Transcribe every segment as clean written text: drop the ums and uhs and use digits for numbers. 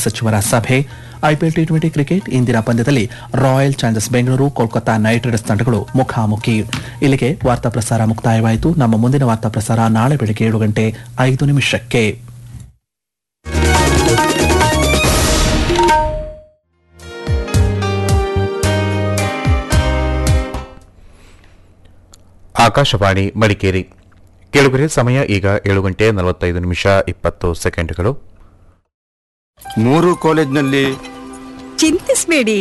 ಸಚಿವರ ಸಭೆ. IPL T20 cricket ಇಂದಿನ ಪಂದ್ಯದಲ್ಲಿ royal Challengers Bengaluru Kolkata night Riders ತಂಡಗಳು ಮುಖಾಮುಖಿ. ಇಲ್ಲಿಗೆ ವಾರ್ತಾ ಪ್ರಸಾರ ಮುಕ್ತಾಯವಾಯಿತು. ನಮ್ಮ ಮುಂದಿನ ವಾರ್ತಾ ಪ್ರಸಾರ ನಾಳೆ ಬೆಳಗ್ಗೆ 7:05. ಆಕಾಶವಾಣಿ ಮಡಿಕೇರಿ. ಕೇಳುಗರೆ, ಸಮಯ ಈಗ 7:45 ಮೂರು ಕಾಲೇಜ್ನಲ್ಲಿ ಚಿಂತಿಸಬೇಡಿ,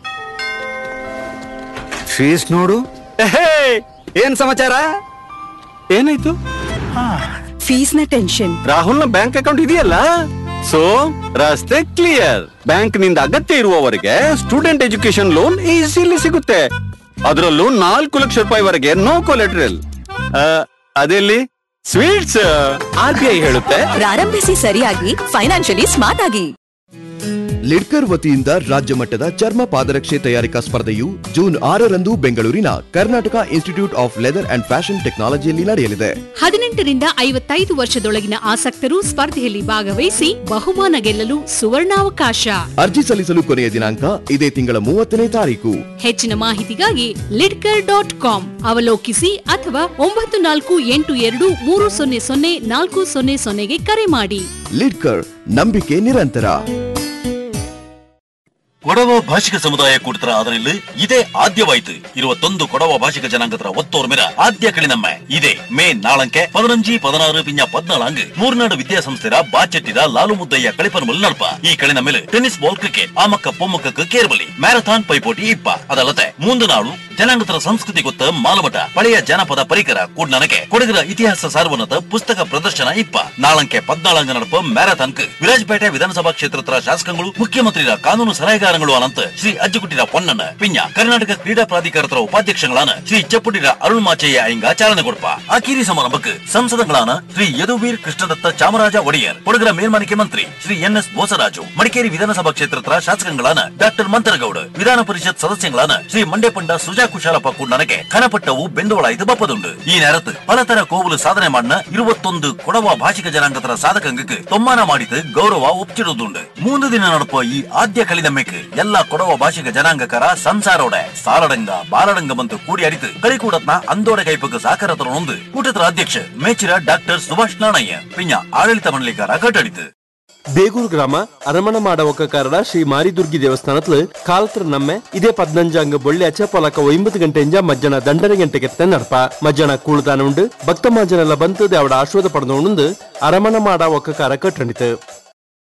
ಫೀಸ್ ನೋಡು. ಏನ್ ಸಮಾಚಾರ? ಏನಾಯ್ತು? ಫೀಸ್ನ ಟೆನ್ಷನ್. ರಾಹುಲ್ನ ಬ್ಯಾಂಕ್ ಅಕೌಂಟ್ ಇದೆಯಲ್ಲ, ಸೊ ರಸ್ತೆ ಕ್ಲಿಯರ್. ಬ್ಯಾಂಕ್ ನಿಂದ ಅಗತ್ಯ ಇರುವವರೆಗೆ ಸ್ಟೂಡೆಂಟ್ ಎಜುಕೇಶನ್ ಲೋನ್ ಈಸಿಲಿ ಸಿಗುತ್ತೆ. ಅದರಲ್ಲೂ 4 ಲಕ್ಷ ರೂಪಾಯಿವರೆಗೆ ನೋ ಕೊಲೆಟ್ರಲ್. ಅದೆಲ್ಲಿ ಸ್ವೀಟ್ಸ್? RBI ಹೇಳುತ್ತೆ, ಪ್ರಾರಂಭಿಸಿ ಸರಿಯಾಗಿ, ಫೈನಾನ್ಷಿಯಲಿ ಸ್ಮಾರ್ಟ್ ಆಗಿ. ಲಿಡ್ಕರ್ ವತಿಯಿಂದ ರಾಜ್ಯ ಮಟ್ಟದ ಚರ್ಮ ಪಾದರಕ್ಷೆ ತಯಾರಿಕಾ ಸ್ಪರ್ಧೆಯು ಜೂನ್ 6ರಂದು ಬೆಂಗಳೂರಿನ Karnataka institute of leather and fashion ಟೆಕ್ನಾಲಜಿಯಲ್ಲಿ ನಡೆಯಲಿದೆ. 18 ರಿಂದ 55 ವರ್ಷದೊಳಗಿನ ಆಸಕ್ತರು ಸ್ಪರ್ಧೆಯಲ್ಲಿ ಭಾಗವಹಿಸಿ ಬಹುಮಾನ ಗೆಲ್ಲಲು ಸುವರ್ಣಾವಕಾಶ. ಅರ್ಜಿ ಸಲ್ಲಿಸಲು ಕೊನೆಯ ದಿನಾಂಕ ಇದೇ ತಿಂಗಳ 30ನೇ ತಾರೀಕು. ಹೆಚ್ಚಿನ ಮಾಹಿತಿಗಾಗಿ lidker.com ಅವಲೋಕಿಸಿ ಅಥವಾ 9482300400ಗೆ ಕರೆ ಮಾಡಿ. ಲಿಡ್ಕರ್, ನಂಬಿಕೆ ನಿರಂತರ. ಕೊಡವ ಭಾಷಿಕ ಸಮುದಾಯ ಕೂಡಿತರ ಅದರಲ್ಲಿ ಇದೇ ಆದ್ಯವಾಯಿತು. 21 ಕೊಡವ ಭಾಷಿಕ ಜನಾಂಗತರ ಒತ್ತೋರ್ ಮೇರ ಆದ್ಯ ಕಳಿನಮ್ಮ ಇದೇ ಮೇ 4 15 16 ಪಿಂಜ 14 ಮೂರ್ನಾಡು ವಿದ್ಯಾಸಂಸ್ಥೆರ ಬಾಚೆಟ್ಟಿದ ಲಾಲು ಮುದ್ದಯ್ಯ ಕಳಿಪನ್ ನಡಪ. ಈ ಕಳಿನ ಮೇಲೆ ಟೆನ್ನಿಸ್ ಬಾಲ್ ಕ್ರಿಕೆಟ್ ಆಮಕ್ಕ ಪೊಮ್ಮಕ್ಕ ಕೇರ್ಬಲಿ ಮ್ಯಾರಥಾನ್ ಪೈಪೋಟಿ ಇಪ್ಪ. ಅದಲ್ಲದೆ ಮುಂದು ನಾಡು ಜನಾಂಗತರ ಸಂಸ್ಕೃತಿ ಗೊತ್ತ ಮಾಲಮಠ ಪಳೆಯ ಜನಪದ ಪರಿಕರ ಕೂಡ್ನನಕ್ಕೆ ಕೊಡಗರ ಇತಿಹಾಸ ಸಾರ್ವನತ ಪುಸ್ತಕ ಪ್ರದರ್ಶನ ಇಪ್ಪ. 4 14 ನಡಪ ಮ್ಯಾರಥಾನ್ ವಿರಾಜಪೇಟೆ ವಿಧಾನಸಭಾ ಕ್ಷೇತ್ರದ ಶಾಸಕಗಳು ಮುಖ್ಯಮಂತ್ರಿರ ಕಾನೂನು ಸಲಹೆಗಾರ ಅನಂತ ಶ್ರೀ ಅಜ್ಜುಗುಟ್ಟಿರ ಪೊನ್ನಣ್ಣ ಪಿಂಜ ಕರ್ನಾಟಕ ಕ್ರೀಡಾ ಪ್ರಾಧಿಕಾರದ ಉಪಾಧ್ಯಕ್ಷಗಳಾன ಶ್ರೀ ಚಪ್ಪುಟಿರ ಅರುಳ್ ಮಾಚಯ್ಯ ಐಂಗ ಚಾಲನೆ ಕೊಡ್ಪ. ಆಕೀರಿ ಸಮಾರಂಭಕ್ಕೆ ಸಂಸದಗಳಾன ಶ್ರೀ ಯದುವೀರ್ ಕೃಷ್ಣದತ್ತ ಚಾಮರಾಜ ಒಡೆಯರ್, ಕೊಡಗರ ಮೇಲ್ಮನಿಕೆ ಮಂತ್ರಿ ಶ್ರೀ NS ಬೋಸರಾಜು, ಮಡಿಕೇರಿ ವಿಧಾನಸಭಾ ಕ್ಷೇತ್ರದ ಶಾಸಕಗಳಾன ಡಾಕ್ಟರ್ ಮಂತರಗೌಡ, ವಿಧಾನ ಪರಿಷತ್ ಸದಸ್ಯಗಳಾன ಶ್ರೀ ಮಂಡ್ಯಪಂಡ ಸುಜಾ ಕುಶಾಲಪ್ಪ ಕೂಡನಕ್ಕೆ ಕನಪಟ್ಟವು ಬೆಂದೋಳಾಯ್ತು ಬಪ್ಪದುಂಡು. ಈ ನೇರತ್ತು ಪಲತರ ಕೋವಲು ಸಾಧನೆ ಮಾಡಿನ 21 ಕೊಡವ ಭಾಷಿಕ ಜನಾಂಗತರ ಸಾಧಕಂಗಕ್ಕೆ ತೊಮ್ಮಾನ ಮಾಡಿದ ಗೌರವ ಒಪ್ಪಿಡುದುಂಡು. 3 ದಿನ ನಡಪ ಈ ಆದ್ಯ ಕಲಿದಮ್ಮೆಕ್ಕೆ ಎಲ್ಲ ಕೊಡವ ಭಾಷಿಕ ಜನಾಂಗಕರ ಸಂಸಾರೋಡೆ ಸಾಲಡಂಗ ಬಾಲಡಂಗ ಬಂತು ಕೂಡಿ ಅಡಿತು ಕಳಿಕೂಡತ್ನ ಅಂದೋಡೆ ಕೈಪಕ್ಕೆ ಸಾಕಾರ ತರೊಂದು ಕೂಟದ ಅಧ್ಯಕ್ಷ ಮೇಚಿರ ಡಾಕ್ಟರ್ ಸುಭಾಷ್ ನಾಣಯ್ಯ ಪಿಂಜ ಆಡಳಿತ ಮಂಡಳಿಕಾರ ಕಟ್ಟಡಿತು. ಬೇಗೂರು ಗ್ರಾಮ ಅರಮಣ ಮಾಡ ಒಕ್ಕಕಾರರ ಶ್ರೀ ಮಾರಿದುರ್ಗಿ ದೇವಸ್ಥಾನತ್ಲು ಕಾಲತ್ರ ನಮ್ಮೆ ಇದೇ 15 ಬೊಳ್ಳೆ ಅಚ್ಚ ಪೊಲಕ 9 ಗಂಟೆಯಿಂದ ಮಧ್ಯಾಹ್ನ 12 ಗಂಟೆಗೆ ನಡಪ. ಮಧ್ಯಾಹ್ನ ಕೂಳುದಾನ ಉಂಡು ಭಕ್ತ ಮಾಜನೆಲ್ಲ ಬಂತು ದೇವಡ ಆಶ್ವಾದ ಪಡೆದು ಅರಮಣ ಮಾಡ ಒಕ್ಕಕಾರ ಕಟ್ಟಣಿತು.